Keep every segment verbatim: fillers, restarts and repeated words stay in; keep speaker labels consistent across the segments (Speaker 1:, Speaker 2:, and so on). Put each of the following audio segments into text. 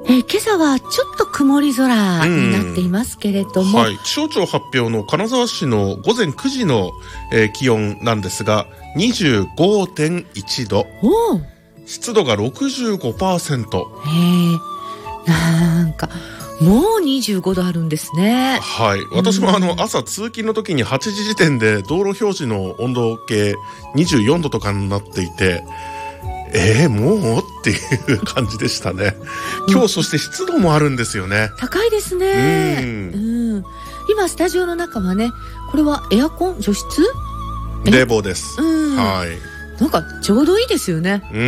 Speaker 1: えー、今朝はちょっと曇り空になっていますけれども、
Speaker 2: はい、気象庁発表の金沢市の午前くじの、えー、気温なんですが にじゅうごてんいちど、
Speaker 1: お
Speaker 2: 湿度が ろくじゅうごパーセント。
Speaker 1: へー、なんかもうにじゅうごどあるんですね。
Speaker 2: はい、私もあの朝通勤の時にはちじ時点で道路表示の温度計にじゅうよんどとかになっていて、えー、もうっていう感じでしたね。今日そして湿度もあるんですよね。
Speaker 1: 高いですね。うん、うん、今スタジオの中はね、これはエアコン、除湿、
Speaker 2: 冷房です。
Speaker 1: うん、
Speaker 2: はい。
Speaker 1: なんかちょうどいいですよね。
Speaker 2: うん。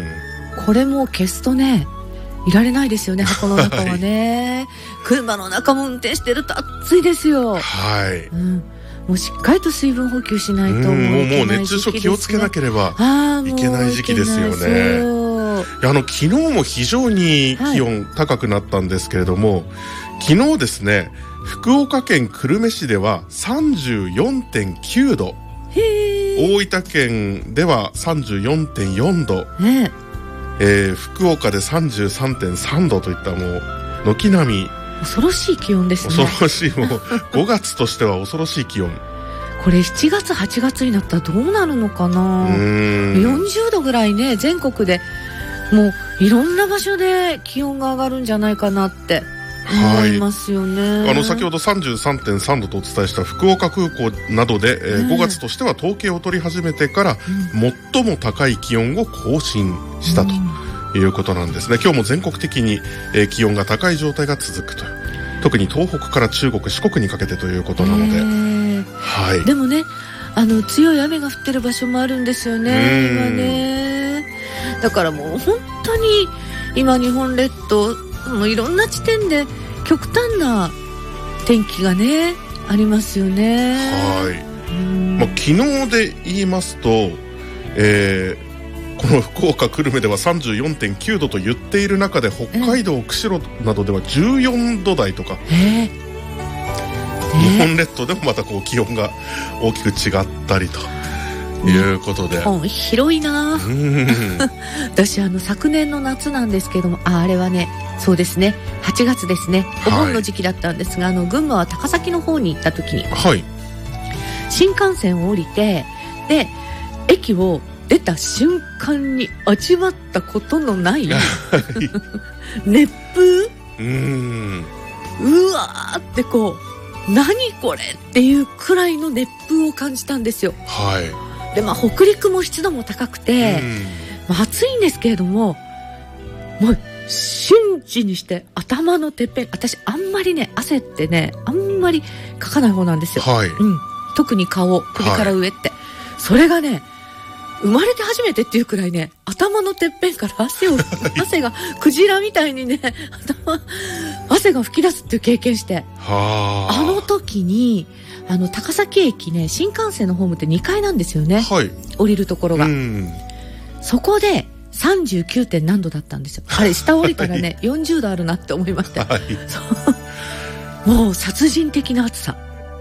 Speaker 2: こ
Speaker 1: れも消すとねいられないですよね、箱の中はね、はい、車の中も運転してると暑いですよ。
Speaker 2: はい、
Speaker 1: うん、もうしっかりと水分補給しないともういけない時期ですね。
Speaker 2: もう熱中症気をつけなければいけない時期ですよね。あの昨日も非常に気温高くなったんですけれども、はい、昨日ですね、福岡県久留米市では さんじゅうよんてんきゅうど、大分県では さんじゅうよんてんよんど、ねえー、福岡で さんじゅうさんてんさんどといったもう軒並み
Speaker 1: 恐ろしい気温ですね。
Speaker 2: 恐ろしい、もうごがつとしては恐ろしい気温。
Speaker 1: これしちがつはちがつになったらどうなるのかな。うーん、よんじゅうどぐらいね、全国でもういろんな場所で気温が上がるんじゃないかなって思いますよね。はい、
Speaker 2: あの先ほど さんじゅうさんてんさんどとお伝えした福岡空港などで、えー、ごがつとしては統計を取り始めてから最も高い気温を更新したということなんですね。今日も全国的に、えー、気温が高い状態が続くと、特に東北から中国、四国にかけてということなので、はい、
Speaker 1: でもね、あの強い雨が降ってる場所もあるんですよね、今ね。だからもう本当に今日本列島もういろんな地点で極端な天気がねありますよね。
Speaker 2: はい、まあ、昨日で言いますと、えー、この福岡久留米では さんじゅうよんてんきゅうどと言っている中で、北海道釧路などではじゅうよんど台とか、えー、日本列島でもまたこう気温が大きく違ったりということで、
Speaker 1: うん、広いな。私あの昨年の夏なんですけども、 あ, あれはね、そうですね、はちがつですね、お盆の時期だったんですが、はい、あの群馬は高崎の方に行った時に、はい、新幹線を降りて、で駅を出た瞬間に味わったことのない熱風、うーん、うわーってこう、何これっていうくらいの熱風を感じたんですよ。はい。で、まあ、北陸も湿度も高くて、まあ、暑いんですけれども、もう瞬時にして頭のてっぺん、私あんまりね、汗ってね、あんまりかかない方なんですよ。はい、うん、特に顔、首から上って、はい、それがね、生まれて初めてっていうくらいね、頭のてっぺんから汗を汗がクジラみたいにね、頭汗が吹き出すっていう経験して、はあの時にあの高崎駅ね、新幹線のホームってにかいなんですよね、はい、降りるところが。うん、そこでさんじゅうきゅうてん何度だったんですよ。あれ下降りたらね、よんじゅうどあるなって思いました。はい、もう殺人的な暑さ。